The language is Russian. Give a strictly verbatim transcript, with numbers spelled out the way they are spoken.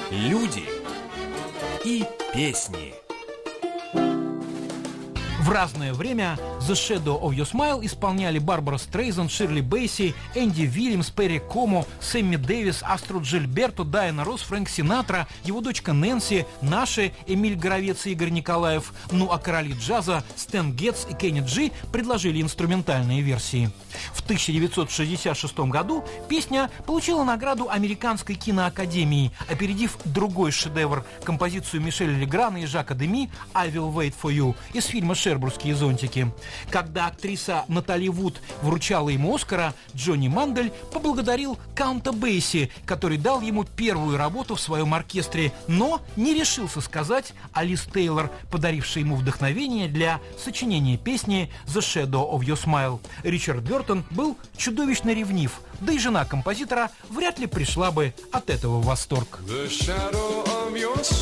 Люди и песни. В разное время The Shadow of Your Smile исполняли Барбара Стрейзанд, Ширли Бейси, Энди Вильямс, Перри Комо, Сэмми Дэвис, Астрид Джильберто, Дайана Росс, Фрэнк Синатра, его дочка Нэнси, наши Эмиль Горовец и Игорь Николаев. Ну а короли джаза Стэн Гетц и Кенни Джи предложили инструментальные версии. В тысяча девятьсот шестьдесят шестом году песня получила награду Американской киноакадемии, опередив другой шедевр – композицию Мишеля Леграна и Жака Деми «I Will Wait For You» из фильма «Шербурские зонтики». Когда актриса Натали Вуд вручала ему Оскара, Джонни Мандель поблагодарил Каунта Бейси, который дал ему первую работу в своем оркестре, но не решился сказать о Лиз Тейлор, подарившей ему вдохновение для сочинения песни «The Shadow of Your Smile». Ричард Бёртон был чудовищно ревнив, да и жена композитора вряд ли пришла бы от этого в восторг. The shadow of your